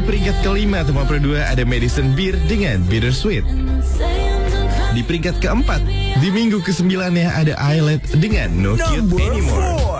peringkat kelima atau 52 ada Madison Beer dengan Bittersweet. Di peringkat keempat, di minggu ke-9 ya ada Islet dengan No Cute Anymore.